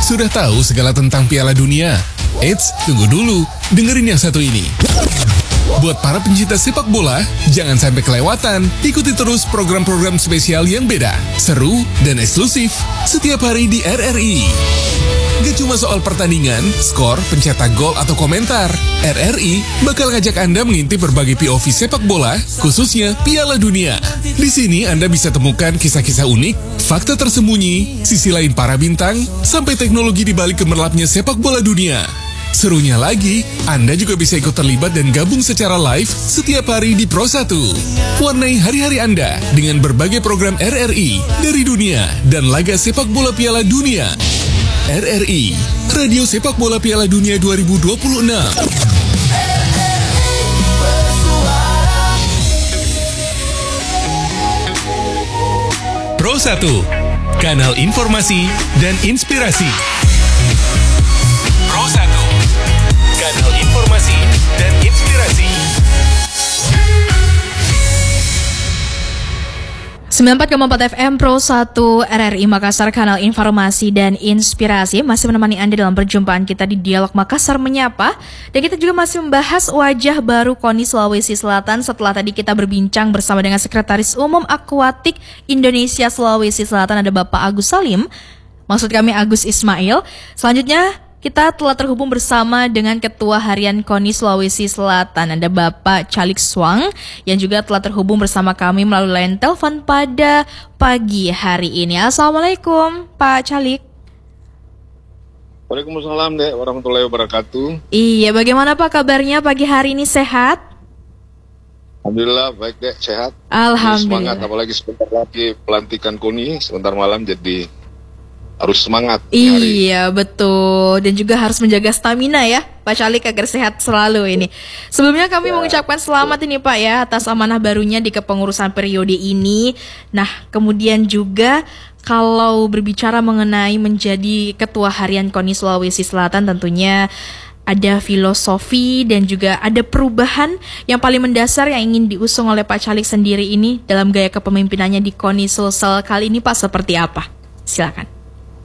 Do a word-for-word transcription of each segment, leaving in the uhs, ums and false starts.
Sudah tahu segala tentang Piala Dunia? Eits, tunggu dulu. Dengerin yang satu ini. Buat para pencinta sepak bola, jangan sampai kelewatan. Ikuti terus program-program spesial yang beda, seru, dan eksklusif setiap hari di R R I. Gak cuma soal pertandingan, skor, pencetak gol, atau komentar. R R I bakal ngajak Anda mengintip berbagai P O V sepak bola, khususnya Piala Dunia. Di sini Anda bisa temukan kisah-kisah unik, fakta tersembunyi, sisi lain para bintang, sampai teknologi di balik gemerlapnya sepak bola dunia. Serunya lagi, Anda juga bisa ikut terlibat dan gabung secara live setiap hari di Pro satu. Warnai hari-hari Anda dengan berbagai program R R I dari dunia dan laga sepak bola Piala Dunia. R R I, Radio Sepak Bola Piala Dunia dua ribu dua puluh enam. Pro satu, kanal informasi dan inspirasi. Pro satu, kanal informasi dan inspirasi. sembilan puluh empat koma empat F M Pro satu R R I Makassar, kanal informasi dan inspirasi, masih menemani Anda dalam perjumpaan kita di Dialog Makassar Menyapa. Dan kita juga masih membahas wajah baru KONI Sulawesi Selatan setelah tadi kita berbincang bersama dengan Sekretaris Umum Aquatic Indonesia Sulawesi Selatan, ada Bapak Agus Salim, maksud kami Agus Ismail. Selanjutnya kita telah terhubung bersama dengan Ketua Harian KONI Sulawesi Selatan, ada Bapak Calik Swang, yang juga telah terhubung bersama kami melalui line telepon pada pagi hari ini. Assalamualaikum Pak Calik. Waalaikumsalam Dek, warahmatullahi wabarakatuh. Iya, bagaimana Pak kabarnya pagi hari ini, sehat? Alhamdulillah baik Dek, sehat. Alhamdulillah. Semangat, apalagi sebentar lagi pelantikan KONI, sebentar malam, jadi harus semangat. Iya hari. Betul, dan juga harus menjaga stamina ya Pak Calik agar sehat selalu ini. Sebelumnya kami ya, mengucapkan selamat ya. ini Pak ya atas amanah barunya di kepengurusan periode ini. Nah kemudian juga kalau berbicara mengenai menjadi Ketua Harian KONI Sulawesi Selatan, tentunya ada filosofi dan juga ada perubahan yang paling mendasar yang ingin diusung oleh Pak Calik sendiri ini dalam gaya kepemimpinannya di KONI Sulsel kali ini Pak, seperti apa? Silakan.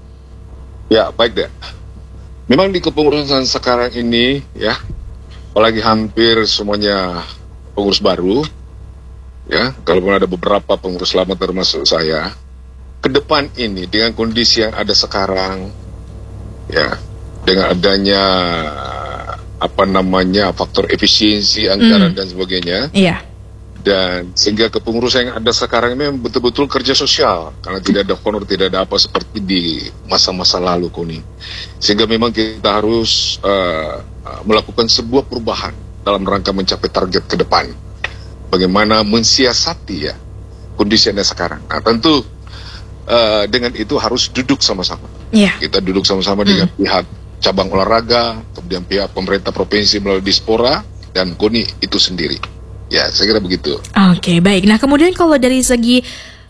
Ya, baik deh. Memang di kepengurusan sekarang ini ya, apalagi hampir semuanya pengurus baru, ya, kalaupun ada beberapa pengurus lama termasuk saya, ke depan ini dengan kondisi yang ada sekarang, ya, dengan adanya apa namanya faktor efisiensi anggaran mm. dan sebagainya, iya. Dan sehingga kepengurusan yang ada sekarang ini betul-betul kerja sosial, karena tidak ada honor, tidak ada apa seperti di masa-masa lalu KONI. Sehingga memang kita harus uh, melakukan sebuah perubahan dalam rangka mencapai target ke depan. Bagaimana mensiasati ya kondisi yang ada sekarang. Nah tentu uh, dengan itu harus duduk sama-sama. Yeah. Kita duduk sama-sama mm. dengan pihak cabang olahraga, kemudian pihak pemerintah provinsi melalui Dispora, dan KONI itu sendiri. Ya, saya kira begitu. Oke, okay, baik. Nah, kemudian kalau dari segi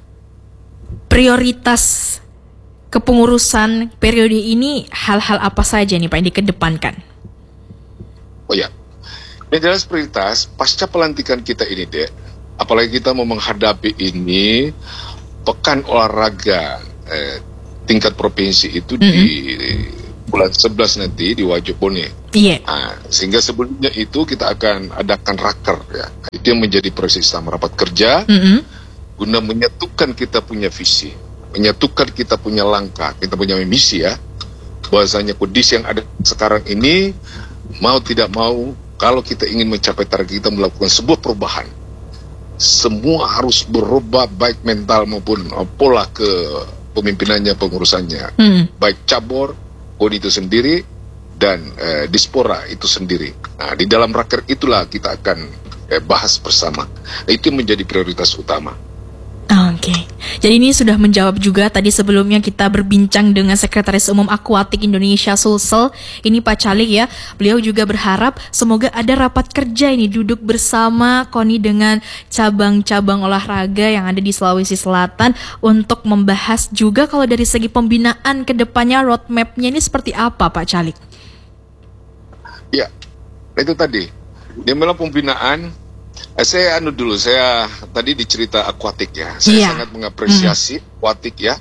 prioritas kepengurusan periode ini, hal-hal apa saja nih Pak yang dikedepankan? Oh ya, yang jelas prioritas pasca pelantikan kita ini, Dek, apalagi kita mau menghadapi ini pekan olahraga eh, tingkat provinsi itu mm-hmm. di bulan sebelas nanti di Wajobone. Iya. Yeah. Nah, sehingga sebelumnya itu kita akan adakan raker ya. Itu yang menjadi proses utama rapat kerja mm-hmm. guna menyatukan kita punya visi, menyatukan kita punya langkah, kita punya misi ya. Bahwasanya kondisi yang ada sekarang ini mau tidak mau, kalau kita ingin mencapai target kita melakukan sebuah perubahan, semua harus berubah baik mental maupun uh, pola ke pemimpinannya, pengurusannya, mm. baik cabur KONI itu sendiri dan eh, Dispora itu sendiri. Nah, di dalam raker itulah kita akan eh, bahas bersama. Nah, itu menjadi prioritas utama. Oke, okay. Jadi ini sudah menjawab juga tadi sebelumnya kita berbincang dengan Sekretaris Umum Aquatic Indonesia Sulsel, ini Pak Calik ya. Beliau juga berharap semoga ada rapat kerja ini duduk bersama KONI dengan cabang-cabang olahraga yang ada di Sulawesi Selatan untuk membahas juga kalau dari segi pembinaan ke depannya roadmap-nya ini seperti apa Pak Calik? Ya, itu tadi. Dia memang pembinaan. Eh, saya anu dulu, saya tadi dicerita akuatik ya. Saya yeah. sangat mengapresiasi mm. akuatik ya.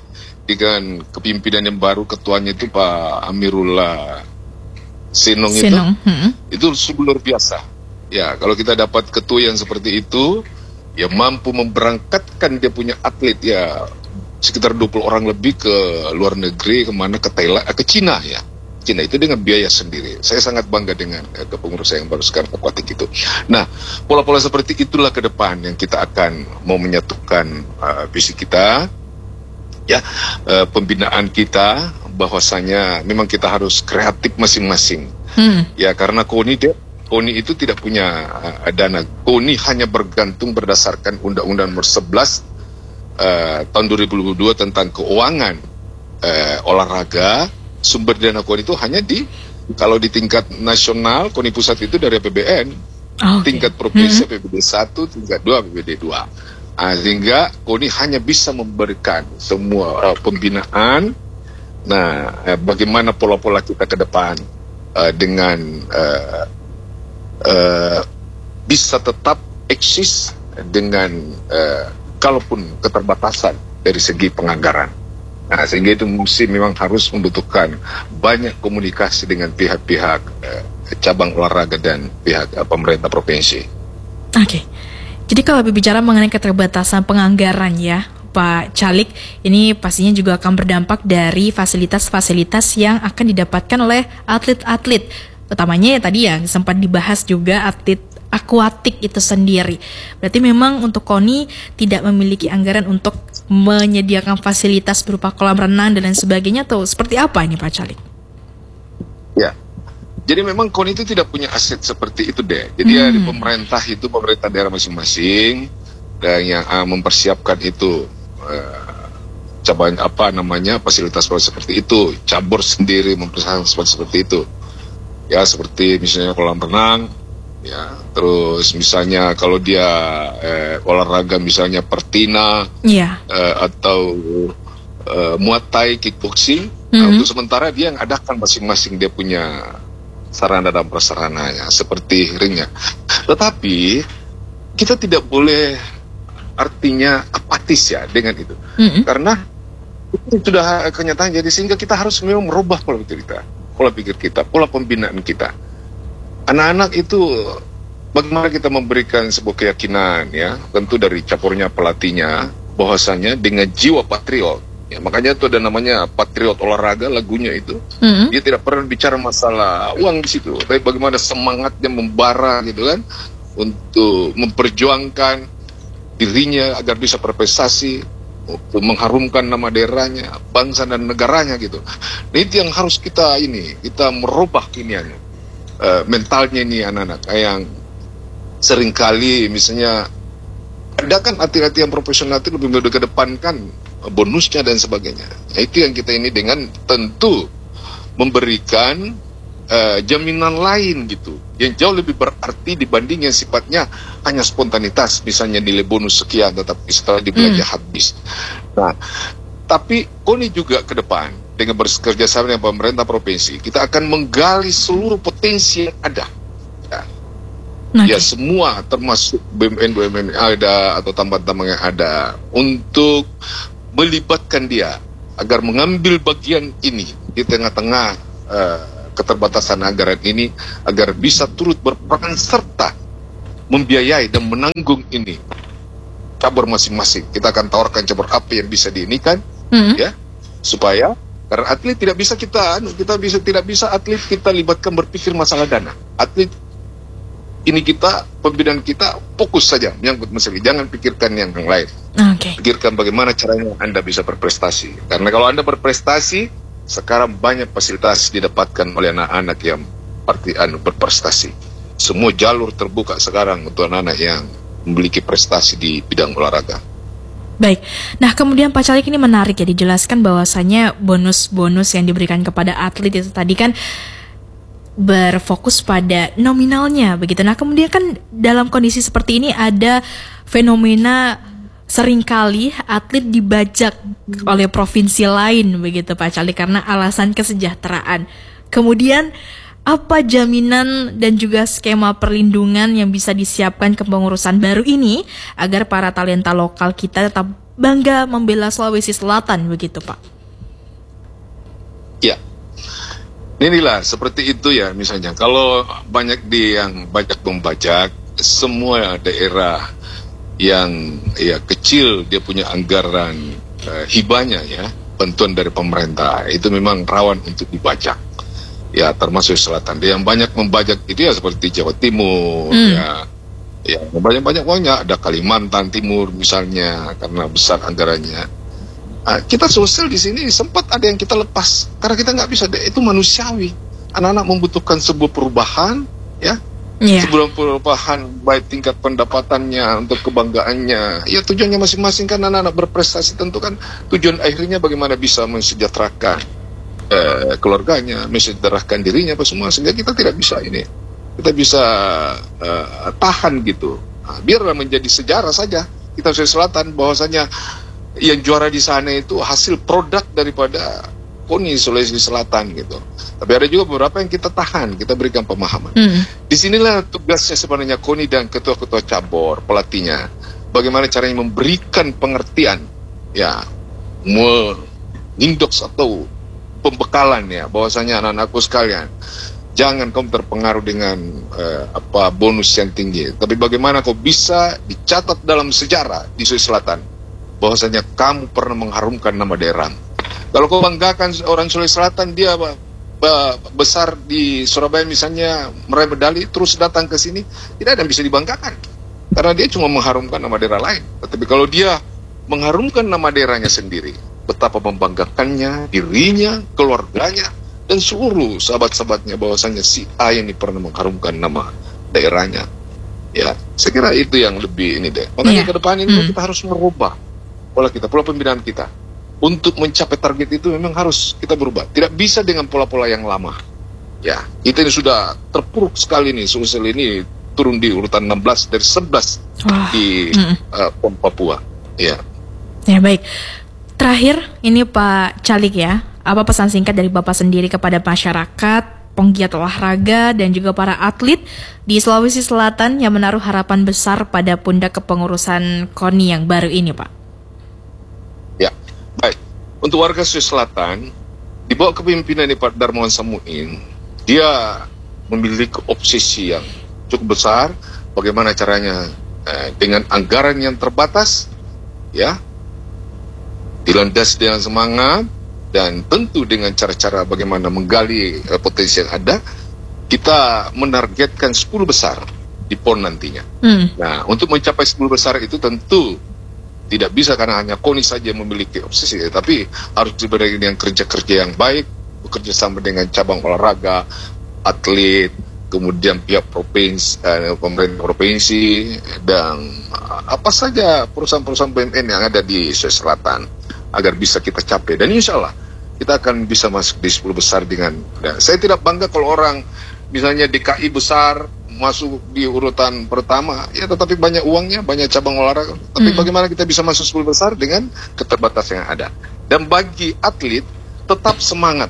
dengan kepimpinan yang baru, ketuanya itu Pak Amirullah Senong, Senong. itu, Hmm. itu sungguh luar biasa. Ya, kalau kita dapat ketua yang seperti itu, ya mampu memberangkatkan dia punya atlet ya sekitar dua puluh orang lebih ke luar negeri, kemana, ke Thailand, ke Cina ya. Cina itu dengan biaya sendiri. Saya sangat bangga dengan eh, kepengurusan yang baru sekarang Aquatic itu. Nah, pola-pola seperti itulah ke depan yang kita akan mau menyatukan uh, visi kita, ya, uh, pembinaan kita, bahwasanya memang kita harus kreatif masing-masing. Hmm. Ya, karena KONI dia, KONI itu tidak punya uh, dana. KONI hanya bergantung berdasarkan Undang-Undang Nomor sebelas uh, tahun dua ribu dua puluh dua tentang keuangan uh, olahraga. Sumber dana KONI itu hanya di, kalau di tingkat nasional KONI pusat itu dari A P B N, oh, okay. tingkat provinsi hmm. A P B D satu, tingkat dua A P B D dua. Nah, sehingga KONI hanya bisa memberikan semua uh, pembinaan. Nah, eh, bagaimana pola-pola kita ke depan uh, dengan uh, uh, bisa tetap eksis dengan uh, kalaupun keterbatasan dari segi penganggaran. Nah, sehingga itu mesti memang harus membutuhkan banyak komunikasi dengan pihak-pihak uh, cabang olahraga dan pihak uh, pemerintah provinsi. Oke, okay. Jadi kalau berbicara mengenai keterbatasan penganggaran ya, Pak Calik, ini pastinya juga akan berdampak dari fasilitas-fasilitas yang akan didapatkan oleh atlet-atlet. Utamanya ya tadi ya sempat dibahas juga atlet akuatik itu sendiri. Berarti memang untuk KONI tidak memiliki anggaran untuk menyediakan fasilitas berupa kolam renang dan lain sebagainya, atau seperti apa ini Pak Calik? Ya, jadi memang KONI itu tidak punya aset seperti itu deh. Jadi hmm. ya di pemerintah itu, pemerintah daerah masing-masing dan yang uh, mempersiapkan itu uh, cabang apa namanya fasilitas seperti itu, cabur sendiri mempersiapkan seperti itu. Ya, seperti misalnya kolam renang, ya, terus misalnya kalau dia eh, olahraga misalnya pertina, yeah. eh, atau eh, muay thai, kickboxing, mm-hmm. nah, untuk sementara dia yang adakan masing-masing dia punya sarana dan prasarananya seperti ringnya. Tetapi kita tidak boleh artinya apatis ya dengan itu, mm-hmm. karena itu sudah kenyataan. Jadi sehingga kita harus memang merubah pola pikir kita, pola pikir kita, pola pembinaan kita. Anak-anak itu bagaimana kita memberikan sebuah keyakinan ya, tentu dari campurnya pelatihnya, bahwasanya dengan jiwa patriot. Ya, makanya itu ada namanya Patriot Olahraga lagunya itu. Mm-hmm. Dia tidak pernah bicara masalah uang di situ, tapi bagaimana semangatnya membara gitu kan, untuk memperjuangkan dirinya agar bisa berprestasi, untuk mengharumkan nama daerahnya, bangsa dan negaranya gitu. Nah, itu yang harus kita ini, kita merubah kiniannya. Uh, mentalnya ini anak-anak yang seringkali misalnya ada kan atlet-atlet yang profesional itu lebih mengedepankan bonusnya dan sebagainya. Nah, itu yang kita ini dengan tentu memberikan uh, jaminan lain gitu yang jauh lebih berarti dibanding yang sifatnya hanya spontanitas, misalnya nilai bonus sekian tetapi setelah dibelanja hmm. habis. Nah, tapi KONI juga ke depan dengan bekerja sama dengan pemerintah provinsi, kita akan menggali seluruh potensi yang ada. Ya, okay. ya semua termasuk B M N B M N yang ada atau tambang-tambang yang ada untuk melibatkan dia agar mengambil bagian ini di tengah-tengah uh, keterbatasan anggaran ini agar bisa turut berperan serta membiayai dan menanggung ini cabur masing-masing. Kita akan tawarkan cabur apa yang bisa diinikan, mm-hmm. ya, supaya karena atlet tidak bisa kita, kita bisa tidak bisa atlet kita libatkan berpikir masalah dana. Atlet ini kita, pembinaan kita fokus saja menyangkut masalah, jangan pikirkan yang lain. Okay. Pikirkan bagaimana caranya Anda bisa berprestasi. Karena kalau Anda berprestasi, sekarang banyak fasilitas didapatkan oleh anak-anak yang partian berprestasi. Semua jalur terbuka sekarang untuk anak-anak yang memiliki prestasi di bidang olahraga. Baik, nah kemudian Pak Calik ini menarik ya dijelaskan bahwasannya bonus-bonus yang diberikan kepada atlet itu tadi kan berfokus pada nominalnya begitu. Nah kemudian kan dalam kondisi seperti ini ada fenomena seringkali atlet dibajak oleh provinsi lain begitu Pak Calik karena alasan kesejahteraan. Kemudian apa jaminan dan juga skema perlindungan yang bisa disiapkan kepengurusan baru ini agar para talenta lokal kita tetap bangga membela Sulawesi Selatan begitu Pak? Inilah seperti itu ya, misalnya kalau banyak di yang banyak membajak, semua daerah yang ya kecil dia punya anggaran uh, hibahnya ya, bantuan dari pemerintah, itu memang rawan untuk dibajak. Ya termasuk selatan. Dia yang banyak membajak itu ya seperti Jawa Timur, hmm. ya, ya banyak-banyak uangnya. Ada Kalimantan Timur misalnya karena besar anggarannya. Nah, kita sosial di sini sempat ada yang kita lepas karena kita nggak bisa. Itu manusiawi. Anak-anak membutuhkan sebuah perubahan, ya. Yeah. Sebuah perubahan baik tingkat pendapatannya untuk kebanggaannya. Ya tujuannya masing-masing kan anak-anak berprestasi tentu kan tujuan akhirnya bagaimana bisa mensejahterakan eh, keluarganya, mensejahterakan dirinya apa semua sehingga kita tidak bisa ini. Kita bisa eh, tahan gitu. Nah, biarlah menjadi sejarah saja kita Sulawesi Selatan bahwasanya yang juara di sana itu hasil produk daripada KONI Sulawesi Selatan gitu. Tapi ada juga beberapa yang kita tahan, kita berikan pemahaman. Hmm. Disinilah tugasnya sebenarnya KONI dan ketua-ketua cabur, pelatihnya. Bagaimana caranya memberikan pengertian, ya, mengindoks atau pembekalan ya, bahwasanya anak-anakku sekalian, jangan kamu terpengaruh dengan eh, apa bonus yang tinggi. Tapi bagaimana kau bisa dicatat dalam sejarah di Sulawesi Selatan, bahwasanya kamu pernah mengharumkan nama daerah. Kalau kau banggakan orang Sulawesi Selatan, dia besar di Surabaya misalnya meraih medali, terus datang ke sini, tidak ada yang bisa dibanggakan. Karena dia cuma mengharumkan nama daerah lain. Tetapi kalau dia mengharumkan nama daerahnya sendiri, betapa membanggakannya, dirinya, keluarganya, dan seluruh sahabat-sahabatnya bahwasanya si A ini pernah mengharumkan nama daerahnya. Ya, saya kira itu yang lebih ini deh. Makanya yeah. ke depan ini hmm. kita harus merubah pola kita, pola pembinaan kita. Untuk mencapai target itu memang harus kita berubah. Tidak bisa dengan pola-pola yang lama. Ya, kita ini sudah terpuruk sekali nih. Sulsel ini turun di urutan enam belas dari sebelas oh. di mm. uh, Pon Papua. Ya. Ya baik. Terakhir ini Pak Calik ya. Apa pesan singkat dari Bapak sendiri kepada masyarakat, penggiat olahraga dan juga para atlet di Sulawesi Selatan yang menaruh harapan besar pada pundak kepengurusan KONI yang baru ini, Pak? Ya, baik. Untuk warga Sulawesi Selatan, di bawah kepemimpinan Pak Darmawan Samuin, dia memiliki obsesi yang cukup besar. Bagaimana caranya eh, dengan anggaran yang terbatas, ya, dilandasi dengan semangat dan tentu dengan cara-cara bagaimana menggali eh, potensi yang ada, kita menargetkan sepuluh besar di Pon nantinya. Hmm. Nah, untuk mencapai sepuluh besar itu tentu tidak bisa karena hanya KONI saja memiliki obsesi, tapi harus diberi dengan kerja-kerja yang baik, bekerja sama dengan cabang olahraga, atlet, kemudian pihak provinsi, eh, pemerintah provinsi, dan apa saja perusahaan-perusahaan B U M N yang ada di Sulawesi Selatan agar bisa kita capai. Dan insya Allah kita akan bisa masuk di sepuluh besar dengan. Nah, saya tidak bangga kalau orang misalnya D K I besar masuk di urutan pertama, ya tetapi banyak uangnya, banyak cabang olahraga. Tapi hmm. bagaimana kita bisa masuk sepuluh besar dengan keterbatasan yang ada. Dan bagi atlet, tetap semangat.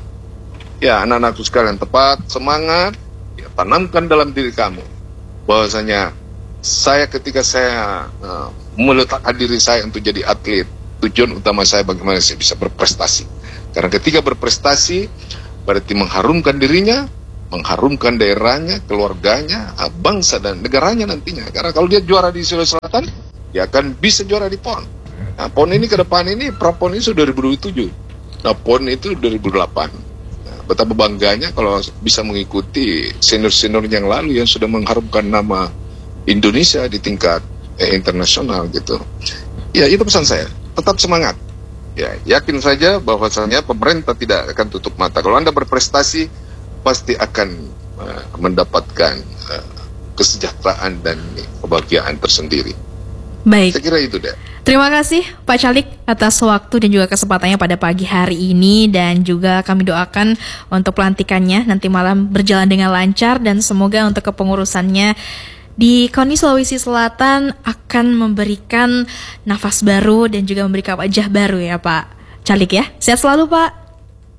Ya, anak-anakku sekalian, tepat semangat, ya, tanamkan dalam diri kamu bahwasanya saya ketika saya uh, meletakkan diri saya untuk jadi atlet, tujuan utama saya bagaimana saya bisa berprestasi. Karena ketika berprestasi, berarti mengharumkan dirinya, mengharumkan daerahnya, keluarganya, bangsa dan negaranya nantinya. Karena kalau dia juara di Sulawesi Selatan, dia akan bisa juara di Pon. Nah, Pon ini ke depan ini, pra-Pon ini sudah dua ribu dua puluh tujuh. Nah, Pon itu dua ribu delapan. Nah, betapa bangganya kalau bisa mengikuti senior-senior yang lalu yang sudah mengharumkan nama Indonesia di tingkat eh, internasional gitu. Ya, itu pesan saya. Tetap semangat. Ya, yakin saja bahwasanya pemerintah tidak akan tutup mata. Kalau Anda berprestasi, pasti akan uh, mendapatkan uh, kesejahteraan dan kebahagiaan tersendiri. Baik. Saya kira itu deh. Terima kasih Pak Calik atas waktu dan juga kesempatannya pada pagi hari ini, dan juga kami doakan untuk pelantikannya nanti malam berjalan dengan lancar dan semoga untuk kepengurusannya di KONI Sulawesi Selatan akan memberikan nafas baru dan juga memberikan wajah baru ya Pak Calik ya. Sehat selalu Pak.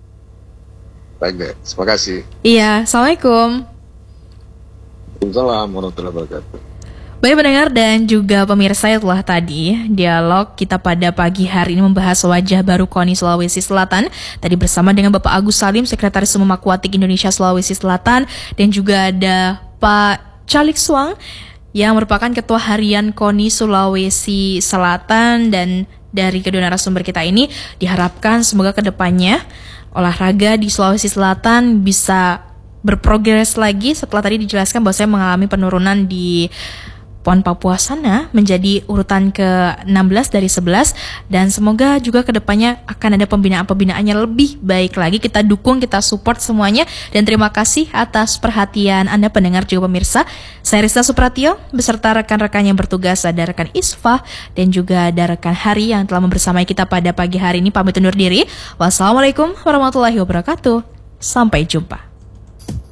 Baik, terima kasih. Iya, Assalamualaikum. Waalaikumsalam warahmatullahi wabarakatuh. Baik pendengar dan juga pemirsa, itulah tadi dialog kita pada pagi hari ini membahas wajah baru KONI Sulawesi Selatan. Tadi bersama dengan Bapak Agus Salim, Sekretaris Umum Aquatic Indonesia Sulawesi Selatan, dan juga ada Pak Calik Suang yang merupakan Ketua Harian KONI Sulawesi Selatan. Dan dari kedua narasumber kita ini diharapkan semoga kedepannya olahraga di Sulawesi Selatan bisa berprogres lagi setelah tadi dijelaskan bahwa saya mengalami penurunan di PON Papua sana menjadi urutan ke enam belas dari sebelas, dan semoga juga kedepannya akan ada pembinaan-pembinaannya lebih baik lagi. Kita dukung, kita support semuanya, dan terima kasih atas perhatian Anda pendengar juga pemirsa. Saya Rista Supratio beserta rekan-rekan yang bertugas, ada rekan Isfa dan juga ada rekan Hari yang telah membersamai kita pada pagi hari ini, pamit undur diri. Wassalamualaikum warahmatullahi wabarakatuh. Sampai jumpa.